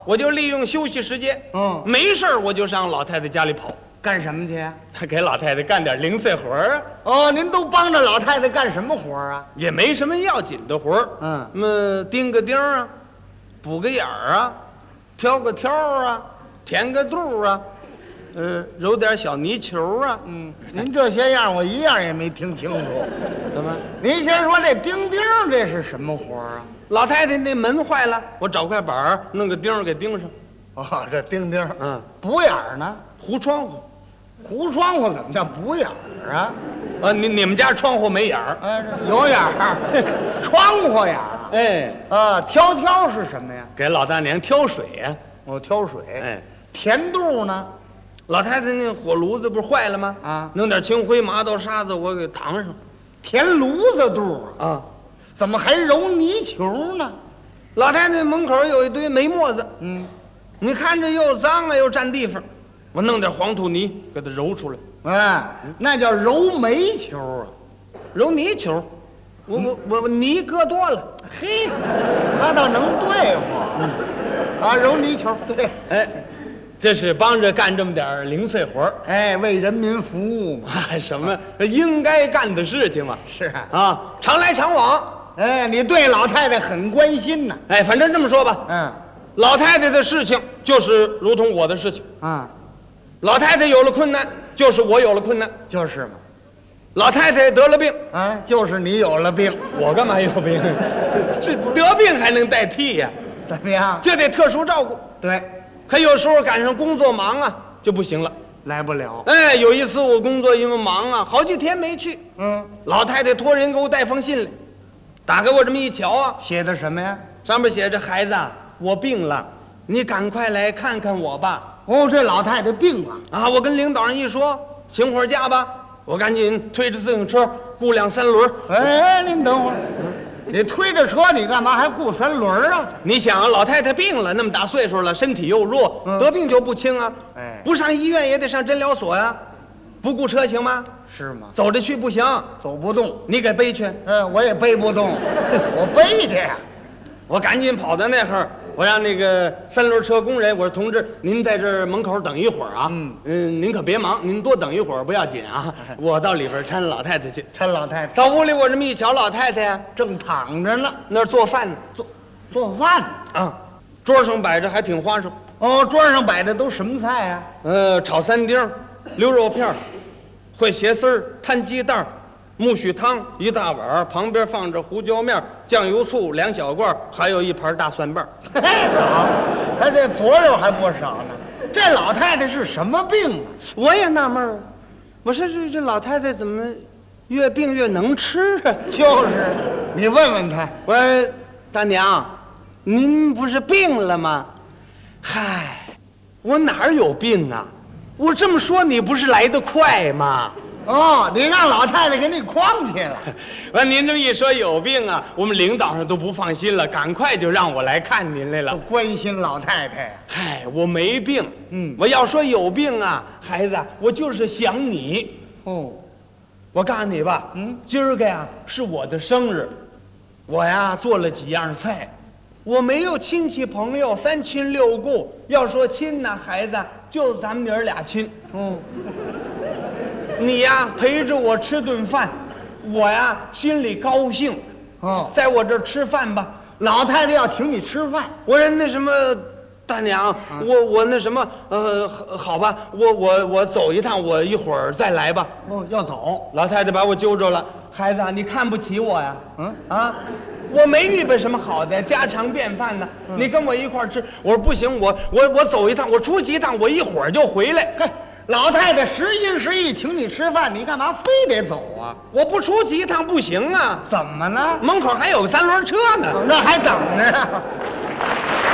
我就利用休息时间，没事儿我就上老太太家里跑， 干什么去？ 给老太太干点零碎活儿啊。 哦，您都帮着老太太干什么活儿啊？ 也没什么要紧的活儿，那么钉个钉啊，补个眼儿啊，挑个挑啊，填个肚啊，揉点小泥球啊。 您这些样我一样也没听清楚。 怎么？ 您先说这钉钉这是什么活儿啊？ 老太太那门坏了，我找块板儿弄个钉儿给钉上。 哦，这钉钉，补眼儿呢？ 糊窗户， 糊窗户怎么叫补眼儿啊？ 你们家窗户没眼儿？ 有眼儿，窗户眼儿。挑挑是什么呀？ 给老大娘挑水呀。 我挑水。填肚呢？ 老太太那火炉子不是坏了吗？弄点青灰、麻豆、沙子，我给淌上。 填炉子肚啊？怎么还揉泥球呢？ 老太太门口有一堆煤沫子，你看着又脏啊又占地方，我弄点黄土泥给它揉出来。 那叫揉煤球啊， 揉泥球。我泥搁多了， 嘿，他倒能对付。揉泥球，对。 这是帮着干这么点零碎活儿， 为人民服务嘛。 什么应该干的事情嘛。 是常来常往。 你对老太太很关心呢。 反正这么说吧，老太太的事情就是如同我的事情。老太太有了困难，就是我有了困难。 就是嘛。 老太太得了病， 就是你有了病。 我干嘛有病？这得病还能代替呀？ 怎么样？ 就得特殊照顾。 对。 可有时候赶上工作忙啊，就不行了， 来不了。 有一次我工作因为忙啊，好几天没去。老太太托人给我带封信来，打给我这么一瞧啊， 写的什么呀？ 上面写着：“孩子，我病了，你赶快来看看我吧。” 这老太太病了我跟领导人一说，请会儿假吧，我赶紧推着自行车雇辆三轮。 您等会儿。你推着车，你干嘛还雇三轮啊？ 你想，老太太病了，那么大岁数了，身体又弱，得病就不轻啊。不上医院也得上诊疗所呀。不雇车行吗？ 是吗？ 走着去不行， 走不动， 你给背去。 我也背不动，我背着呀。 我赶紧跑到那儿，我让那个三轮车工人，我说同志，您在这儿门口等一会儿啊。您可别忙，您多等一会儿不要紧啊。我到里边搀老太太去。 搀老太太到屋里，我这么一瞧，老太太呀正躺着呢， 那儿做饭呢， 做饭桌上摆着还挺花哨。 桌上摆的都什么菜呀？ 炒三丁，溜肉片，烩茄丝儿，摊鸡蛋，木须汤一大碗，旁边放着胡椒面、酱油醋2小罐，还有一盘大蒜瓣。 好，他这佐料还不少呢。这老太太是什么病啊？ 我也纳闷儿，我说这老太太怎么越病越能吃啊？ 就是，你问问她。 我说大娘，您不是病了吗？嗨，我哪儿有病啊？我这么说你不是来得快吗？ 你让老太太给你诓去了。 完，您这么一说有病啊，我们领导上都不放心了，赶快就让我来看您来了。 关心老太太。 嗨，我没病。我要说有病啊，孩子，我就是想你。我告诉你吧，今儿个呀是我的生日，我呀做了几样菜，我没有亲戚朋友，3亲6故。要说亲呐，孩子，就咱们娘俩亲。你呀陪着我吃顿饭，我呀心里高兴。在我这儿吃饭吧。 老太太要请你吃饭。 我说那什么，大娘，我那什么，好吧，我走一趟，我一会儿再来吧。 要走。 老太太把我揪着了，孩子，你看不起我呀？我没预备什么好的家常便饭呢，你跟我一块儿吃。我说不行，我走一趟，我出去一趟，我一会儿就回来。 老太太实心实意请你吃饭，你干嘛非得走啊？ 我不出去一趟不行啊！ 怎么呢？ 门口还有个三轮车呢， 那还等着呢。